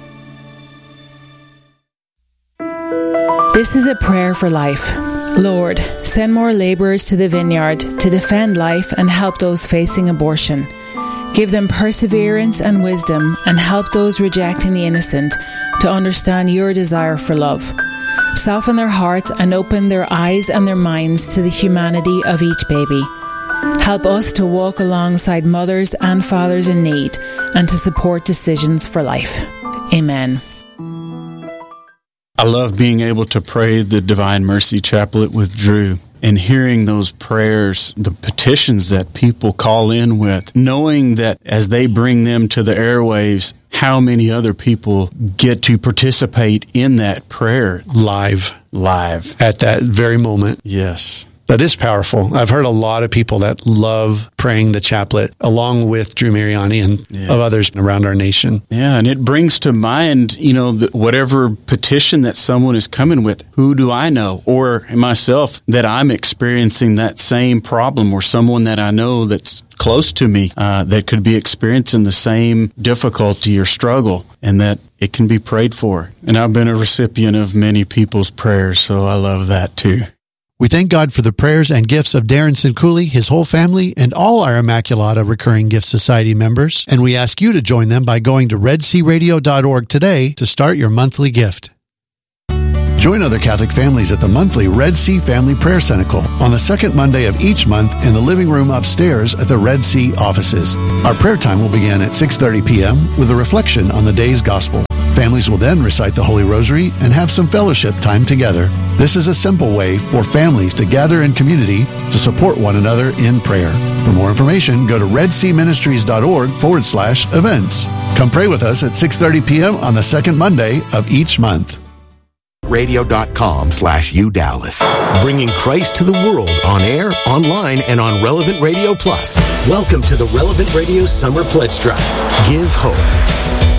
This is a prayer for life. Lord, send more laborers to the vineyard to defend life and help those facing abortion. Give them perseverance and wisdom, and help those rejecting the innocent to understand your desire for love. Soften their hearts and open their eyes and their minds to the humanity of each baby. Help us to walk alongside mothers and fathers in need and to support decisions for life. Amen. I love being able to pray the Divine Mercy Chaplet with Drew. and hearing those prayers, the petitions that people call in with, knowing that as they bring them to the airwaves, how many other people get to participate in that prayer live. Live. At that very moment. Yes. That is powerful. I've heard a lot of people that love praying the chaplet along with Drew Mariani and yeah. of others around our nation. Yeah, and it brings to mind, you know, the, whatever petition that someone is coming with, who do I know? Or myself, that I'm experiencing that same problem, or someone that I know that's close to me uh, that could be experiencing the same difficulty or struggle, and that it can be prayed for. And I've been a recipient of many people's prayers, so I love that too. We thank God for the prayers and gifts of Darren Sinculi, his whole family, and all our Immaculata Recurring Gift Society members, and we ask you to join them by going to red sea radio dot org today to start your monthly gift. Join other Catholic families at the monthly Red Sea Family Prayer Cenacle on the second Monday of each month in the living room upstairs at the Red Sea offices. Our prayer time will begin at six thirty p.m. with a reflection on the day's gospel. Families will then recite the Holy Rosary and have some fellowship time together. This is a simple way for families to gather in community to support one another in prayer. For more information, go to red sea ministries dot org forward slash events. Come pray with us at six thirty p.m. on the second Monday of each month. radio.com slash UDallas. Bringing Christ to the world on air, online, and on Relevant Radio Plus. Welcome to the Relevant Radio Summer Pledge Drive. Give hope.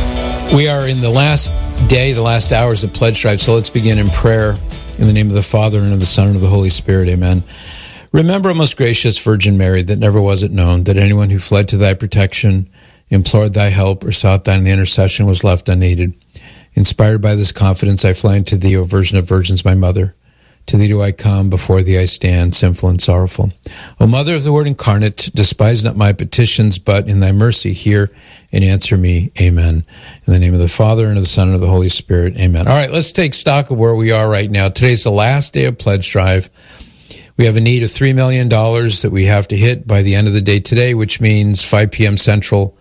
We are in the last day, the last hours of Pledge Drive, so let's begin in prayer in the name of the Father, and of the Son, and of the Holy Spirit. Amen. Remember, O most gracious Virgin Mary, that never was it known that anyone who fled to thy protection, implored thy help, or sought thine intercession was left unneeded. Inspired by this confidence, I fly unto thee, O Virgin of Virgins, my mother. To thee do I come, before thee I stand, sinful and sorrowful. O Mother of the Word incarnate, despise not my petitions, but in thy mercy hear and answer me. Amen. In the name of the Father, and of the Son, and of the Holy Spirit. Amen. All right, let's take stock of where we are right now. Today's the last day of Pledge Drive. We have a need of three million dollars that we have to hit by the end of the day today, which means five p.m. Central.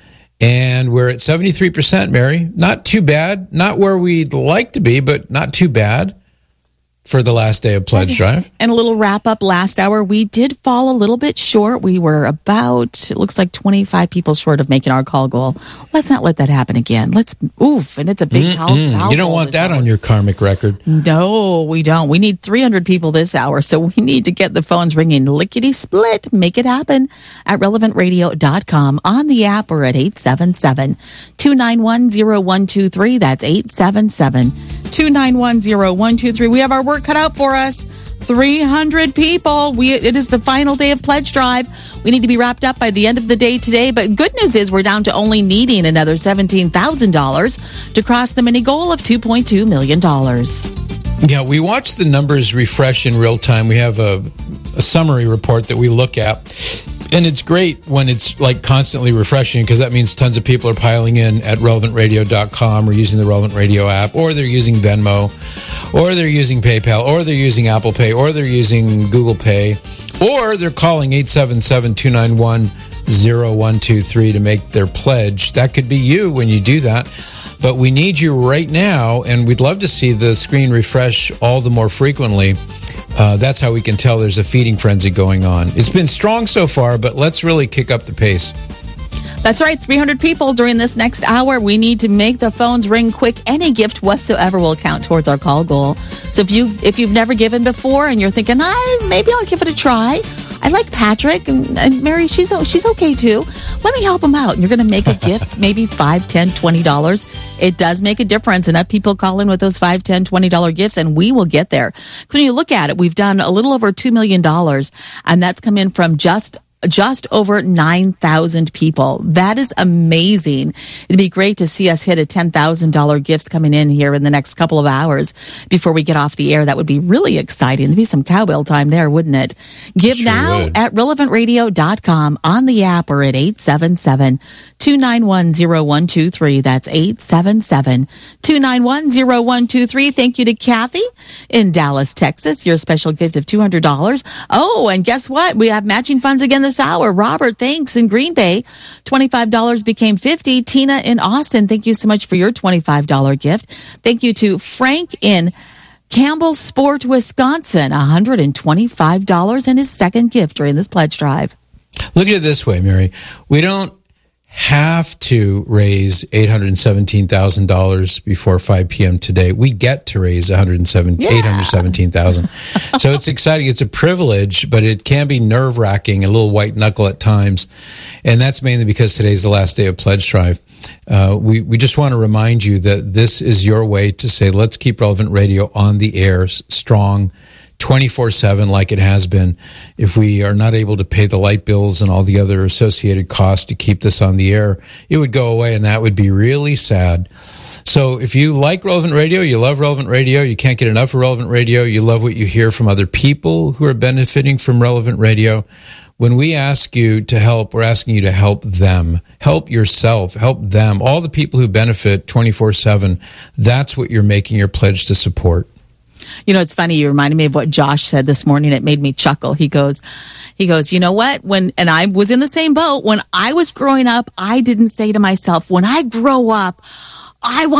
And we're at seventy-three percent, Mary. Not too bad. Not where we'd like to be, but not too bad for the last day of Pledge Drive. And a little wrap up last hour. We did fall a little bit short. We were about, it looks like twenty-five people short of making our call goal. Let's not let that happen again. Let's, oof, and it's a big call. You don't want that hour. On your karmic record. No, we don't. We need three hundred people this hour, so we need to get the phones ringing lickety split. Make it happen at relevant radio dot com, on the app, or at eight seven seven, two nine one, zero one two three. That's eight seven seven, two nine one, zero one two three. We have our work cut out for us. three hundred people. We it is the final day of Pledge Drive. We need to be wrapped up by the end of the day today. But good news is we're down to only needing another seventeen thousand dollars to cross the mini goal of two point two million dollars. Yeah, we watch the numbers refresh in real time. We have a, a summary report that we look at. And it's great when it's like constantly refreshing, because that means tons of people are piling in at relevant radio dot com, or using the Relevant Radio app, or they're using Venmo, or they're using PayPal, or they're using Apple Pay, or they're using Google Pay, or they're calling eight seven seven, two nine one, zero one two three to make their pledge. That could be you when you do that. But we need you right now, and we'd love to see the screen refresh all the more frequently. Uh, that's how we can tell there's a feeding frenzy going on. It's been strong so far, but let's really kick up the pace. That's right, three hundred people during this next hour. We need to make the phones ring quick. Any gift whatsoever will count towards our call goal. So if, you, if you've never given before and you're thinking, ah, maybe I'll give it a try. I like Patrick, and, and Mary, she's she's okay too. Let me help him out. And you're going to make a gift, maybe five, ten, twenty dollars. It does make a difference. Enough people call in with those five, ten, twenty dollars gifts, and we will get there. When you look at it, we've done a little over two million dollars, and that's come in from just just over nine thousand people. That is amazing. It'd be great to see us hit a ten thousand dollars gifts coming in here in the next couple of hours before we get off the air. That would be really exciting. There'd be some cowbell time there, wouldn't it? Give sure now would. At relevant radio dot com, on the app, or at eight seven seven, two nine one, zero one two three. That's eight seven seven, two nine one, zero one two three. Thank you to Kathy in Dallas, Texas. Your special gift of two hundred dollars. Oh, and guess what? We have matching funds again this hour. Robert, thanks, in Green Bay. twenty-five dollars became fifty. Tina in Austin, thank you so much for your twenty-five dollars gift. Thank you to Frank in Campbell Sport Wisconsin, one hundred twenty-five dollars in his second gift during this pledge drive. Look at it this way, Mary. We don't have to raise eight hundred seventeen thousand dollars before five p.m. today. We get to raise one hundred seven, yeah. eight hundred seventeen thousand dollars. So it's exciting. It's a privilege, but it can be nerve-wracking, a little white knuckle at times. And that's mainly because today's the last day of Pledge Drive. Uh, we, we just want to remind you that this is your way to say, let's keep Relevant Radio on the air, strong, twenty-four seven like it has been. If we are not able to pay the light bills and all the other associated costs to keep this on the air, it would go away, and that would be really sad. So if you like Relevant Radio, you love Relevant Radio, you can't get enough of Relevant Radio, you love what you hear from other people who are benefiting from Relevant Radio, when we ask you to help, we're asking you to help them. Help yourself. Help them. All the people who benefit twenty-four seven, that's what you're making your pledge to support. You know, it's funny. You reminded me of what Josh said this morning. It made me chuckle. He goes, he goes, you know what? When, and I was in the same boat. When I was growing up, I didn't say to myself, when I grow up, I want